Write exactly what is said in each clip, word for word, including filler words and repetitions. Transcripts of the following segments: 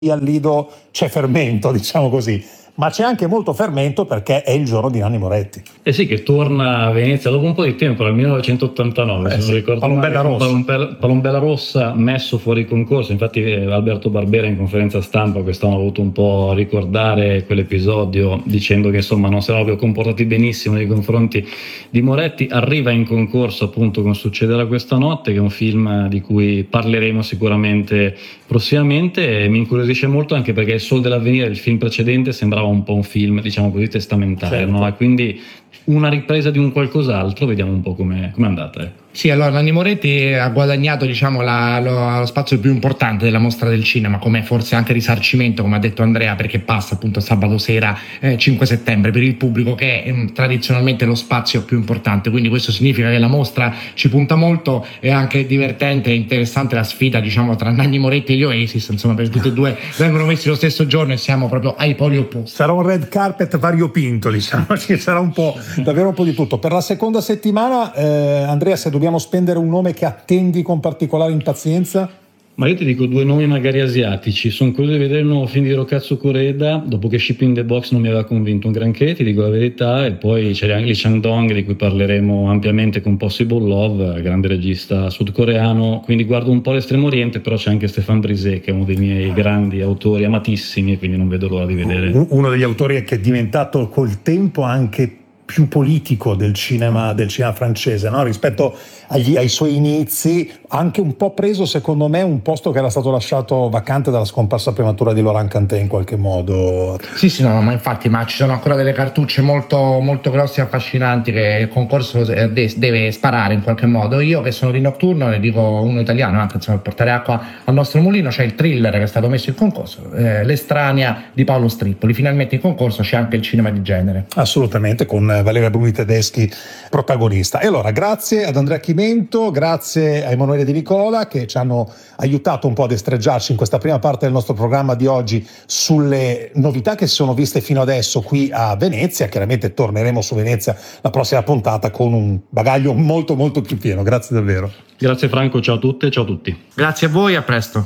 al Lido c'è fermento, diciamo così, ma c'è anche molto fermento perché è il giorno di Nanni Moretti. Eh sì, che torna a Venezia dopo un po' di tempo, nel millenovecentottantanove, eh se sì, non ricordo Palombella male, Rossa. Palombella, Palombella Rossa messo fuori concorso. Infatti Alberto Barbera in conferenza stampa quest'anno ha voluto un po' ricordare quell'episodio dicendo che insomma non si erano comportati benissimo nei confronti di Moretti. Arriva in concorso appunto con Succederà questa notte, che è un film di cui parleremo sicuramente prossimamente, e mi incuriosisce molto anche perché Il Sol dell'Avvenire, il film precedente, sembrava un po' un film diciamo così testamentario, certo. no? E quindi una ripresa di un qualcos'altro, vediamo un po' come è andata. Eh. Sì, allora Nanni Moretti ha guadagnato diciamo la, lo, lo spazio più importante della mostra del cinema, come forse anche risarcimento, come ha detto Andrea, perché passa appunto sabato sera eh, cinque settembre per il pubblico, che è eh, tradizionalmente lo spazio più importante, quindi questo significa che la mostra ci punta molto. È anche divertente e interessante la sfida diciamo tra Nanni Moretti e gli Oasis, insomma, perché tutti e due vengono messi lo stesso giorno e siamo proprio ai poli opposti. Sarà un red carpet variopinto, diciamo, ci sarà un po' davvero un po' di tutto. Per la seconda settimana, eh, Andrea, se dobbiamo spendere un nome che attendi con particolare impazienza? Ma io ti dico due nomi magari asiatici. Sono curioso di vedere il nuovo film di Rokatsu Koreda, dopo che Ship in the Box non mi aveva convinto un granché, ti dico la verità. E poi c'è Lee Chang-dong, di cui parleremo ampiamente con Possible Love, grande regista sudcoreano, quindi guardo un po' l'Estremo Oriente, però c'è anche Stéphane Brisé, che è uno dei miei grandi autori amatissimi, e quindi non vedo l'ora di vedere. Uno degli autori che è diventato col tempo anche più politico del cinema del cinema francese, no? Rispetto agli, ai suoi inizi, anche un po' preso secondo me un posto che era stato lasciato vacante dalla scomparsa prematura di Laurent Cantet in qualche modo. Sì sì no, ma infatti ma ci sono ancora delle cartucce molto, molto grosse e affascinanti che il concorso deve sparare in qualche modo. Io che sono di Nocturno ne dico uno italiano, anche insomma, per portare acqua al nostro mulino, c'è il thriller che è stato messo in concorso, eh, L'Estranea di Paolo Strippoli. Finalmente in concorso c'è anche il cinema di genere. Assolutamente, con Valeria Bruni Tedeschi protagonista. E allora grazie ad Andrea Chimento, grazie a Emanuele Di Nicola, che ci hanno aiutato un po' ad estreggiarci in questa prima parte del nostro programma di oggi sulle novità che si sono viste fino adesso qui a Venezia. Chiaramente torneremo su Venezia la prossima puntata con un bagaglio molto molto più pieno. Grazie davvero. Grazie Franco, ciao a tutte, ciao a tutti. Grazie a voi, a presto.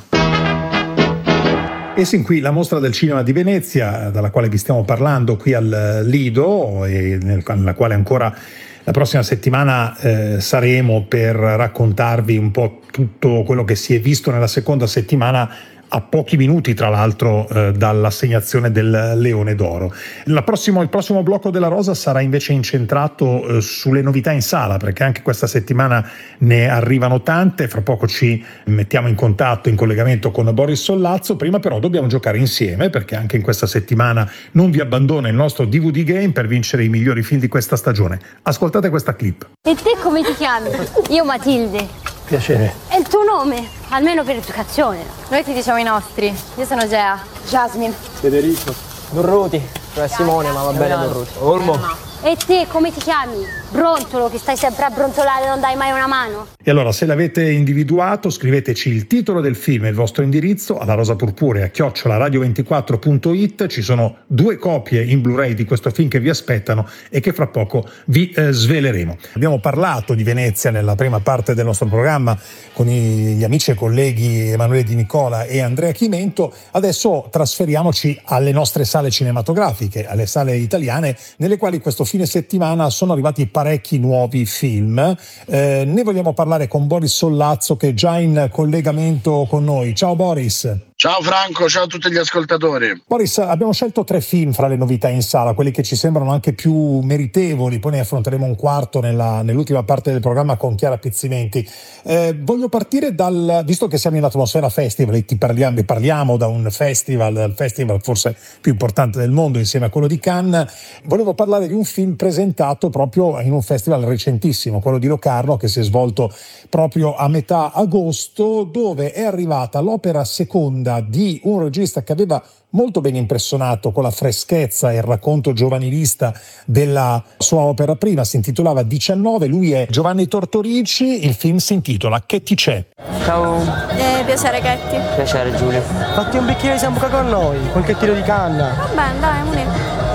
E sin qui la mostra del cinema di Venezia, dalla quale vi stiamo parlando qui al Lido, e nella quale ancora la prossima settimana eh, saremo per raccontarvi un po' tutto quello che si è visto nella seconda settimana, a pochi minuti tra l'altro eh, dall'assegnazione del Leone d'Oro. La prossimo, il prossimo blocco della Rosa sarà invece incentrato eh, sulle novità in sala, perché anche questa settimana ne arrivano tante. Fra poco ci mettiamo in contatto, in collegamento con Boris Sollazzo. Prima però dobbiamo giocare insieme, perché anche in questa settimana non vi abbandona il nostro D V D Game per vincere i migliori film di questa stagione. Ascoltate questa clip. E te come ti chiami? Io Matilde. Piacere. È il tuo nome, almeno per educazione. Noi ti diciamo i nostri. Io sono Gea. Jasmine. Federico. Durruti. Cioè Simone, ma va bene Durruti. Olmo. E te come ti chiami? Brontolo, che stai sempre a brontolare e non dai mai una mano. E allora, se l'avete individuato, scriveteci il titolo del film e il vostro indirizzo alla rosa purpurea chiocciola radio ventiquattro punto it. Ci sono due copie in Blu-ray di questo film che vi aspettano e che fra poco vi eh, sveleremo. Abbiamo parlato di Venezia nella prima parte del nostro programma con gli amici e colleghi Emanuele Di Nicola e Andrea Chimento. Adesso trasferiamoci alle nostre sale cinematografiche, alle sale italiane, nelle quali questo fine settimana sono arrivati parecchi nuovi film. Eh, ne vogliamo parlare con Boris Sollazzo, che è già in collegamento con noi. Ciao Boris. Ciao Franco, ciao a tutti gli ascoltatori. Boris, abbiamo scelto tre film fra le novità in sala, quelli che ci sembrano anche più meritevoli, poi ne affronteremo un quarto nella, nell'ultima parte del programma con Chiara Pizzimenti. Eh, voglio partire dal, visto che siamo in atmosfera festival e ti parliamo, parliamo da un festival, dal festival forse più importante del mondo insieme a quello di Cannes, volevo parlare di un film presentato proprio in un festival recentissimo, quello di Locarno, che si è svolto proprio a metà agosto, dove è arrivata l'opera seconda di un regista che aveva molto ben impressionato con la freschezza e il racconto giovanilista della sua opera prima. Si intitolava diciannove, lui è Giovanni Tortorici, il film si intitola Che ti c'è? Ciao. Eh, piacere Chetti. Piacere Giulio. Fatti un bicchiere di sambuca con noi, qualche tiro di canna. Va bene, dai, munì.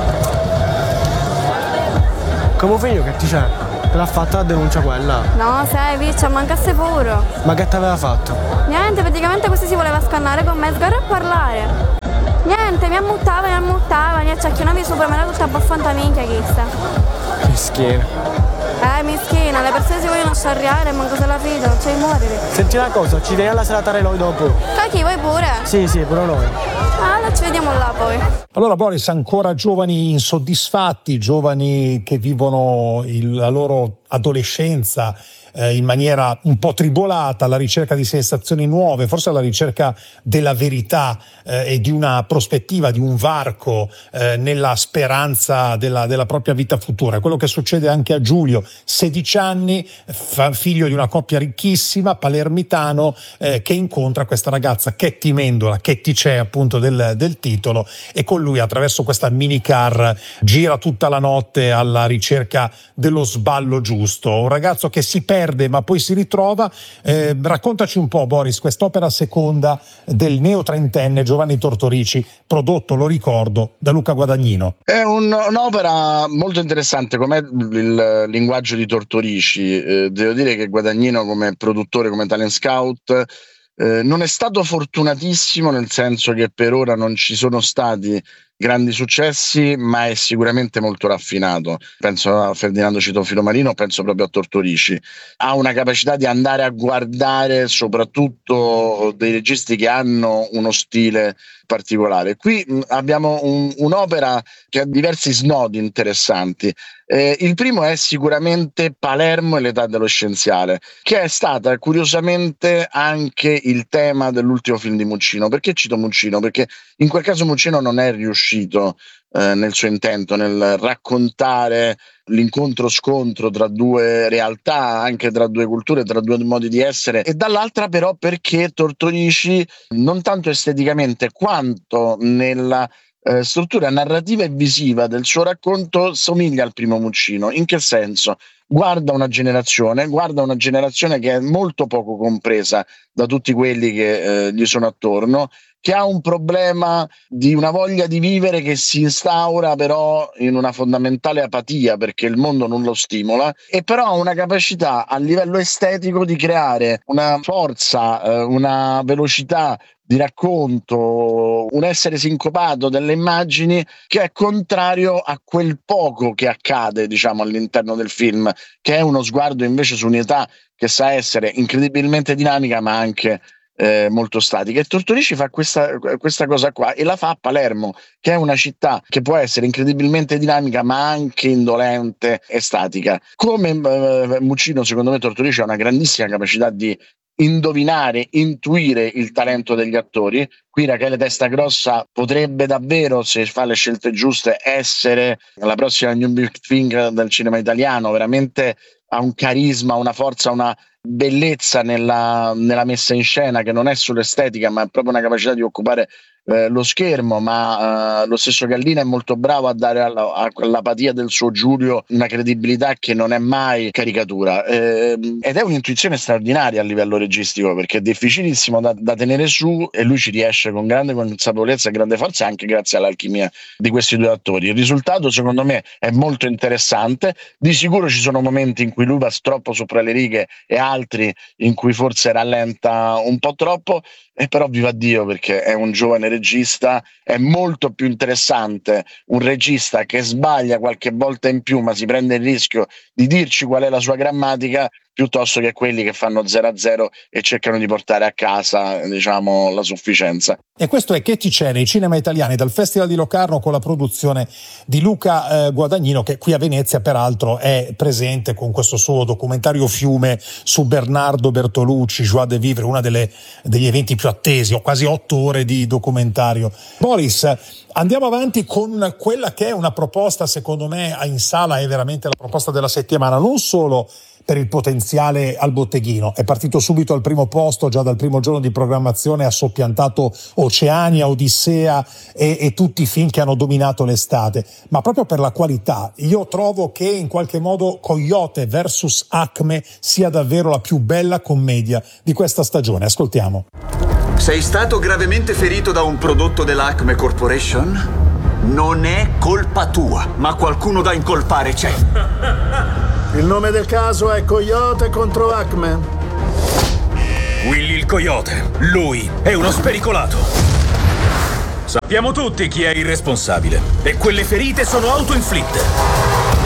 Come figlio che ti c'è? Te l'ha fatta la denuncia quella? No, sai, Piccia, mancasse puro. Ma che t'aveva fatto? Niente, praticamente questo si voleva scannare con me, sgarra a parlare. Niente, mi ammuttava, mi ammuttava, mi acciacchionavi sopra, me era tutta baffanta minchia chista. Mischina. Eh, mischina, le persone si vogliono sciarriare, manco se la fido, non c'è morire. Senti una cosa, ci vediamo alla serata noi dopo. Cacchi, voi pure? Sì, sì, pure noi. Allora ci vediamo là poi. Allora Boris, ancora giovani insoddisfatti, giovani che vivono il, la loro adolescenza eh, in maniera un po' tribolata, alla ricerca di sensazioni nuove, forse alla ricerca della verità eh, e di una prospettiva, di un varco eh, nella speranza della, della propria vita futura. È quello che succede anche a Giulio, sedici anni, fa, figlio di una coppia ricchissima, palermitano, eh, che incontra questa ragazza Ketty Mendola, Ketty c'è appunto del, del titolo, e con lui attraverso questa minicar gira tutta la notte alla ricerca dello sballo giusto. Un ragazzo che si perde ma poi si ritrova. Eh, raccontaci un po', Boris, quest'opera seconda del neo-trentenne Giovanni Tortorici, prodotto, lo ricordo, da Luca Guadagnino. È un, un'opera molto interessante, com'è il linguaggio di Tortorici. Eh, devo dire che Guadagnino, come produttore, come talent scout, eh, non è stato fortunatissimo, nel senso che per ora non ci sono stati grandi successi, ma è sicuramente molto raffinato. Penso a Ferdinando Cito Filomarino, penso proprio a Tortorici. Ha una capacità di andare a guardare soprattutto dei registi che hanno uno stile particolare. Qui mh, abbiamo un, un'opera che ha diversi snodi interessanti. Eh, il primo è sicuramente Palermo e l'età adolescenziale, che è stata curiosamente anche il tema dell'ultimo film di Muccino. Perché cito Muccino? Perché in quel caso Muccino non è riuscito eh, nel suo intento, nel raccontare l'incontro-scontro tra due realtà, anche tra due culture, tra due modi di essere, e dall'altra però perché Tortorici, non tanto esteticamente quanto nella eh, struttura narrativa e visiva del suo racconto, somiglia al primo Muccino. In che senso? Guarda una generazione, guarda una generazione che è molto poco compresa da tutti quelli che eh, gli sono attorno, che ha un problema di una voglia di vivere che si instaura però in una fondamentale apatia, perché il mondo non lo stimola, e però ha una capacità a livello estetico di creare una forza, eh, una velocità di racconto, un essere sincopato delle immagini che è contrario a quel poco che accade, diciamo, all'interno del film, che è uno sguardo invece su un'età che sa essere incredibilmente dinamica ma anche eh, molto statica. E Tortorici fa questa, questa cosa qua, e la fa a Palermo, che è una città che può essere incredibilmente dinamica ma anche indolente e statica. Come eh, Muccino, secondo me Tortorici ha una grandissima capacità di indovinare, intuire il talento degli attori. Qui Rachele Testagrossa potrebbe davvero, se fa le scelte giuste, essere la prossima New Big Thing del cinema italiano. Veramente ha un carisma, una forza, una bellezza nella, nella messa in scena, che non è solo estetica ma è proprio una capacità di occupare eh, lo schermo. Ma eh, lo stesso Gallina è molto bravo a dare alla, all'apatia del suo Giulio una credibilità che non è mai caricatura, eh, ed è un'intuizione straordinaria a livello registico, perché è difficilissimo da, da tenere su, e lui ci riesce con grande consapevolezza e grande forza, anche grazie all'alchimia di questi due attori. Il risultato secondo me è molto interessante. Di sicuro ci sono momenti in cui lui va troppo sopra le righe e altri in cui forse rallenta un po' troppo, e però viva Dio, perché è un giovane regista. È molto più interessante un regista che sbaglia qualche volta in più ma si prende il rischio di dirci qual è la sua grammatica, piuttosto che quelli che fanno zero a zero e cercano di portare a casa, diciamo, la sufficienza. E questo è Ketty c'è nei cinema italiani dal Festival di Locarno, con la produzione di Luca eh, Guadagnino, che qui a Venezia peraltro è presente con questo suo documentario Fiume su Bernardo Bertolucci, Joie de Vivre, uno degli eventi più attesi. Ho quasi otto ore di documentario. Boris, andiamo avanti con quella che è una proposta, secondo me in sala è veramente la proposta della settimana, non solo per il potenziale al botteghino. È partito subito al primo posto, già dal primo giorno di programmazione ha soppiantato Oceania, Odissea e, e tutti i film che hanno dominato l'estate, ma proprio per la qualità. Io trovo che in qualche modo Coyote versus Acme sia davvero la più bella commedia di questa stagione. Ascoltiamo. Sei stato gravemente ferito da un prodotto dell'Acme Corporation? Non è colpa tua, ma qualcuno da incolpare c'è. Il nome del caso è Coyote contro Acme. Willy il Coyote. Lui è uno spericolato. Sappiamo tutti chi è il responsabile. E quelle ferite sono auto-inflitte.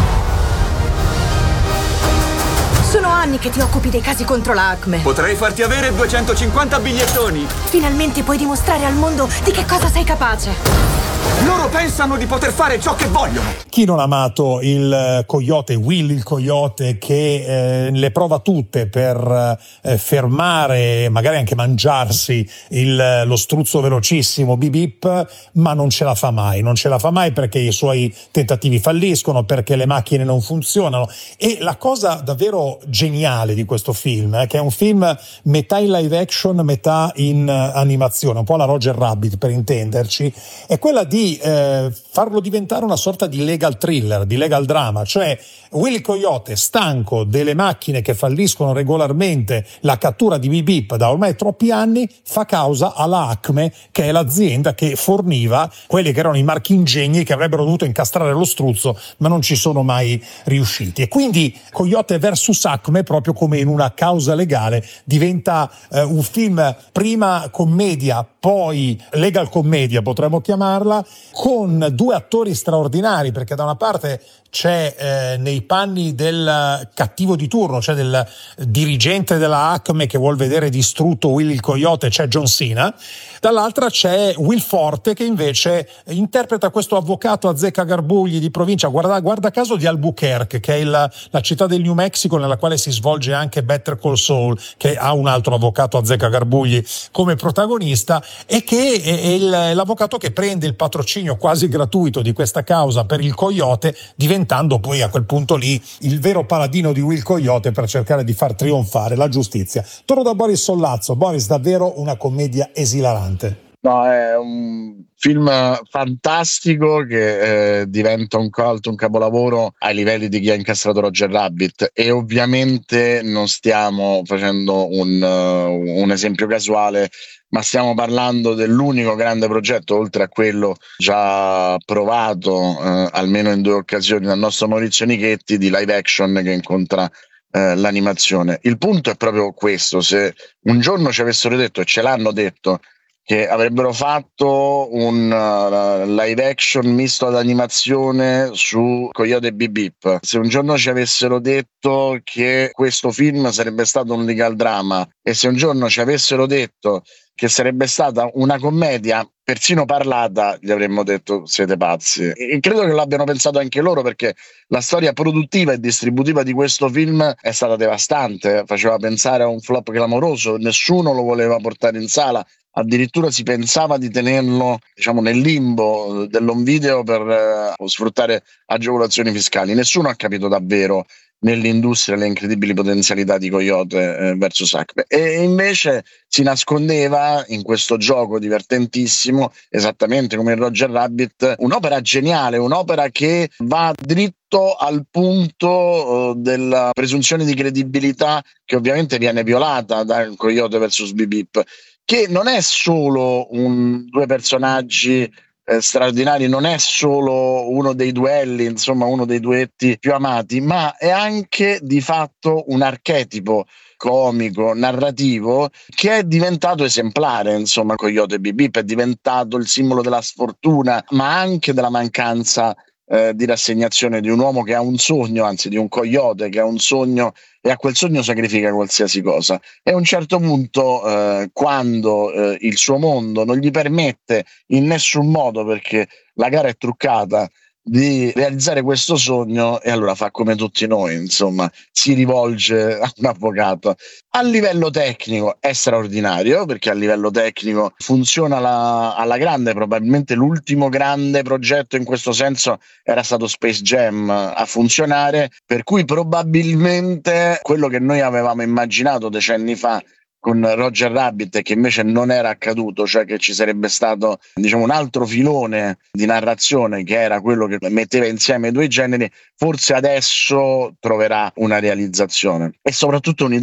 Sono anni che ti occupi dei casi contro la Acme. Potrei farti avere duecentocinquanta bigliettoni. Finalmente puoi dimostrare al mondo di che cosa sei capace. Loro pensano di poter fare ciò che vogliono. Chi non ha amato il coyote, Willy il coyote, che eh, le prova tutte per eh, fermare, magari anche mangiarsi il, lo struzzo velocissimo Bip Bip, ma non ce la fa mai, non ce la fa mai perché i suoi tentativi falliscono, perché le macchine non funzionano. E la cosa davvero geniale di questo film, eh, che è un film metà in live action, metà in uh, animazione, un po' la Roger Rabbit per intenderci, è quella di di eh, farlo diventare una sorta di legal thriller, di legal drama, cioè Willy Coyote, stanco delle macchine che falliscono regolarmente la cattura di Bip Bip da ormai troppi anni, fa causa alla Acme, che è l'azienda che forniva quelli che erano i marchingegni che avrebbero dovuto incastrare lo struzzo, ma non ci sono mai riusciti. E quindi Coyote versus Acme, proprio come in una causa legale, diventa eh, un film prima commedia, poi legal commedia potremmo chiamarla, con due attori straordinari, perché da una parte c'è eh, nei panni del cattivo di turno, cioè del dirigente della Acme che vuol vedere distrutto Willy il Coyote, c'è John Cena, dall'altra c'è Will Forte che invece interpreta questo avvocato azzeccagarbugli di provincia, guarda, guarda caso di Albuquerque, che è il, la città del New Mexico nella quale si svolge anche Better Call Saul, che ha un altro avvocato azzeccagarbugli come protagonista, e che è, è il, l'avvocato che prende il patrocinio quasi gratuito di questa causa per il Coyote, diventando poi a quel punto lì il vero paladino di Will Coyote per cercare di far trionfare la giustizia. Torno da Boris Sollazzo. Boris, davvero una commedia esilarante. No, è un film fantastico che eh, diventa un cult, un capolavoro ai livelli di chi ha incastrato Roger Rabbit, e ovviamente non stiamo facendo un, uh, un esempio casuale, ma stiamo parlando dell'unico grande progetto, oltre a quello già provato eh, almeno in due occasioni dal nostro Maurizio Nichetti, di live action che incontra eh, l'animazione. Il punto è proprio questo: se un giorno ci avessero detto, e ce l'hanno detto, che avrebbero fatto un uh, live action misto ad animazione su Coyote e Bip Bip, se un giorno ci avessero detto che questo film sarebbe stato un legal drama, e se un giorno ci avessero detto che sarebbe stata una commedia persino parlata, gli avremmo detto siete pazzi. E credo che l'abbiano pensato anche loro, perché la storia produttiva e distributiva di questo film è stata devastante, faceva pensare a un flop clamoroso, nessuno lo voleva portare in sala, addirittura si pensava di tenerlo, diciamo, nel limbo dell'home video per eh, sfruttare agevolazioni fiscali. Nessuno ha capito davvero nell'industria le incredibili potenzialità di Coyote eh, versus Acme, e invece si nascondeva in questo gioco divertentissimo, esattamente come in Roger Rabbit, un'opera geniale, un'opera che va dritto al punto uh, della presunzione di credibilità che ovviamente viene violata da Coyote versus Bip Bip, che non è solo un, due personaggi eh, straordinari, non è solo uno dei duelli, insomma uno dei duetti più amati, ma è anche di fatto un archetipo comico, narrativo, che è diventato esemplare. Insomma, Coyote e Bip Bip è diventato il simbolo della sfortuna, ma anche della mancanza eh, di rassegnazione di un uomo che ha un sogno, anzi di un coyote che ha un sogno, e a quel sogno sacrifica qualsiasi cosa. E a un certo punto, eh, quando eh, il suo mondo non gli permette in nessun modo, perché la gara è truccata, di realizzare questo sogno, e allora fa come tutti noi, insomma, si rivolge a un avvocato. A livello tecnico è straordinario, perché a livello tecnico funziona la, alla grande. Probabilmente l'ultimo grande progetto in questo senso era stato Space Jam a funzionare, per cui probabilmente quello che noi avevamo immaginato decenni fa con Roger Rabbit, che invece non era accaduto, cioè che ci sarebbe stato, diciamo, un altro filone di narrazione che era quello che metteva insieme i due generi, forse adesso troverà una realizzazione, e soprattutto un'idea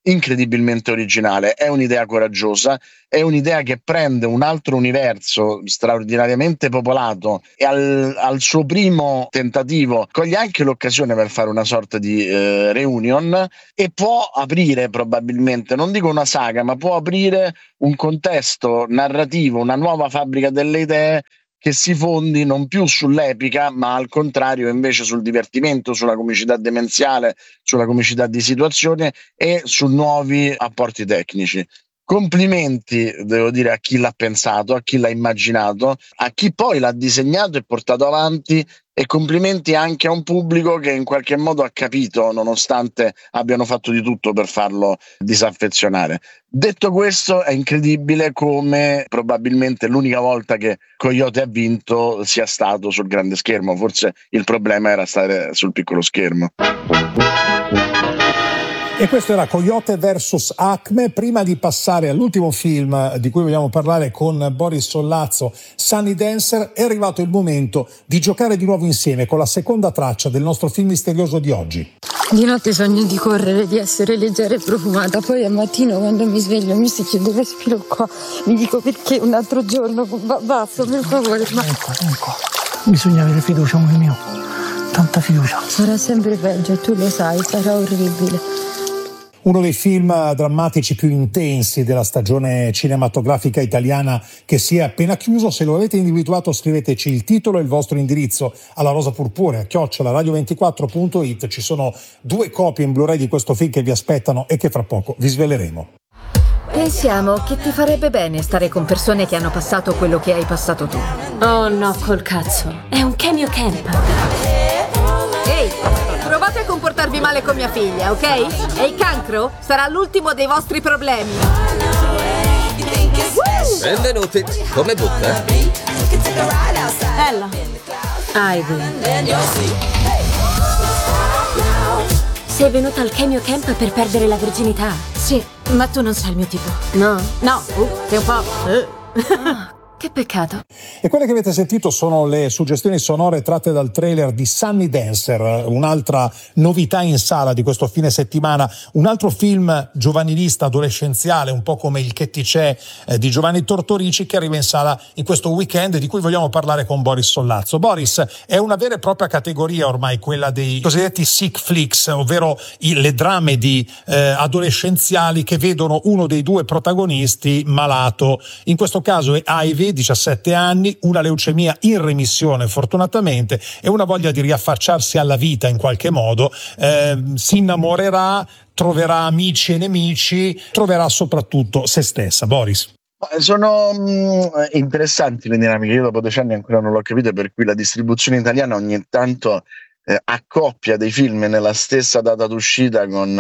incredibilmente originale, è un'idea coraggiosa, è un'idea che prende un altro universo straordinariamente popolato e al, al suo primo tentativo coglie anche l'occasione per fare una sorta di eh, reunion e può aprire probabilmente, non dico una saga, ma può aprire un contesto narrativo, una nuova fabbrica delle idee che si fondi non più sull'epica, ma al contrario invece sul divertimento, sulla comicità demenziale, sulla comicità di situazione e su nuovi apporti tecnici. Complimenti, devo dire, a chi l'ha pensato, a chi l'ha immaginato, a chi poi l'ha disegnato e portato avanti, e complimenti anche a un pubblico che in qualche modo ha capito, nonostante abbiano fatto di tutto per farlo disaffezionare. Detto questo, è incredibile come probabilmente l'unica volta che Coyote ha vinto sia stato sul grande schermo. Forse il problema era stare sul piccolo schermo. E questo era Coyote versus Acme. Prima di passare all'ultimo film di cui vogliamo parlare con Boris Sollazzo, Sunny Dancer, è arrivato il momento di giocare di nuovo insieme con la seconda traccia del nostro film misterioso di oggi. Di notte sogno di correre, di essere leggera e profumata, poi al mattino quando mi sveglio mi si chiede respiro qua, mi dico perché un altro giorno, ba- basta per favore. Ma... Ecco, ecco, bisogna avere fiducia, amore mio, tanta fiducia. Sarà sempre peggio e tu lo sai, sarà orribile. Uno dei film drammatici più intensi della stagione cinematografica italiana che si è appena chiuso. Se lo avete individuato, scriveteci il titolo e il vostro indirizzo alla rosa purpurea chiocciola radio ventiquattro punto it. Ci sono due copie in Blu-ray di questo film che vi aspettano e che fra poco vi sveleremo. Pensiamo che ti farebbe bene stare con persone che hanno passato quello che hai passato tu. Oh no, col cazzo. È un cameo camp. Ehi, provate a comportarvi male con mia figlia, ok? E il cancro sarà l'ultimo dei vostri problemi. Benvenuti. Come butta? Ella. Ivy. Sei venuta al cameo camp per perdere la virginità? Sì, Ma tu non sei il mio tipo. no? No. Uh, sei un po'... Uh. Che peccato. E quelle che avete sentito sono le suggestioni sonore tratte dal trailer di Sunny Dancer, un'altra novità in sala di questo fine settimana, un altro film giovanilista, adolescenziale, un po' come Il che ti c'è eh, di Giovanni Tortorici, che arriva in sala in questo weekend, di cui vogliamo parlare con Boris Sollazzo. Boris, è una vera e propria categoria ormai quella dei cosiddetti sick flicks, ovvero i, le dramedi eh, adolescenziali che vedono uno dei due protagonisti malato. In questo caso è Ivy, diciassette anni, una leucemia in remissione fortunatamente e una voglia di riaffacciarsi alla vita in qualche modo. Eh, si innamorerà, troverà amici e nemici, troverà soprattutto se stessa. Boris. Sono mh, interessanti le dinamiche. Io dopo decenni ancora non l'ho capito, per cui la distribuzione italiana ogni tanto eh, accoppia dei film nella stessa data d'uscita con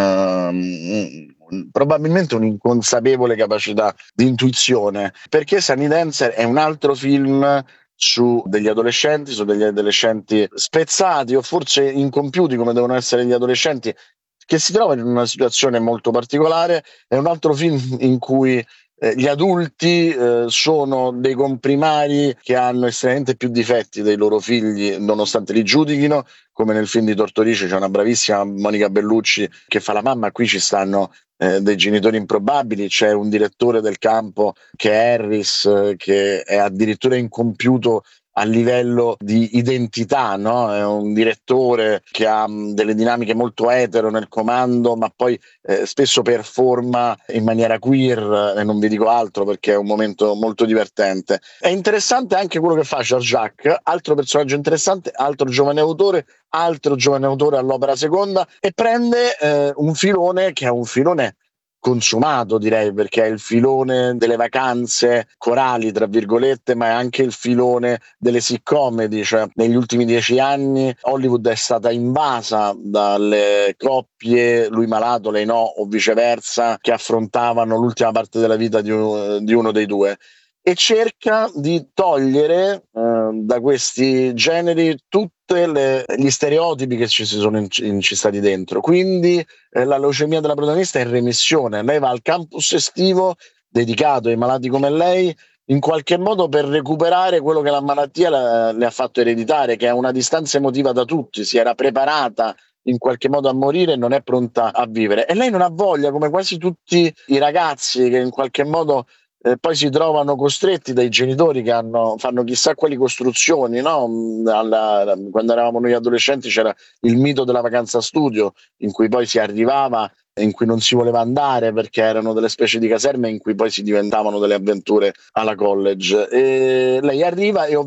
uh, probabilmente un'inconsapevole capacità di intuizione, perché Sunny Dancer è un altro film su degli adolescenti, su degli adolescenti spezzati o forse incompiuti come devono essere gli adolescenti, che si trovano in una situazione molto particolare. È un altro film in cui eh, gli adulti eh, sono dei comprimari che hanno estremamente più difetti dei loro figli, nonostante li giudichino, come nel film di Tortorici. C'è una bravissima Monica Bellucci che fa la mamma. Qui ci stanno eh, dei genitori improbabili, c'è un direttore del campo che è Harris, eh, che è addirittura incompiuto a livello di identità, no? È un direttore che ha mh, delle dinamiche molto etero nel comando, ma poi eh, spesso performa in maniera queer, e non vi dico altro perché è un momento molto divertente. È interessante anche quello che fa Charles Jacques, altro personaggio interessante, altro giovane autore, altro giovane autore all'opera seconda, e prende eh, un filone che è un filone consumato, direi, perché è il filone delle vacanze corali, tra virgolette, ma è anche il filone delle sitcomedy. Cioè, negli ultimi dieci anni Hollywood è stata invasa dalle coppie, lui malato, lei no, o viceversa, che affrontavano l'ultima parte della vita di uno, di uno dei due, e cerca di togliere eh, da questi generi tutti gli stereotipi che ci si sono incistati dentro. Quindi eh, la leucemia della protagonista è in remissione, lei va al campus estivo dedicato ai malati come lei, in qualche modo per recuperare quello che la malattia la, le ha fatto ereditare, che è una distanza emotiva da tutti. Si era preparata in qualche modo a morire e non è pronta a vivere. E lei non ha voglia, come quasi tutti i ragazzi che in qualche modo eh, poi si trovano costretti dai genitori che hanno, fanno chissà quali costruzioni, no? Alla, quando eravamo noi adolescenti c'era il mito della vacanza studio, in cui poi si arrivava, in cui non si voleva andare perché erano delle specie di caserme in cui poi si diventavano delle avventure alla college. E lei arriva e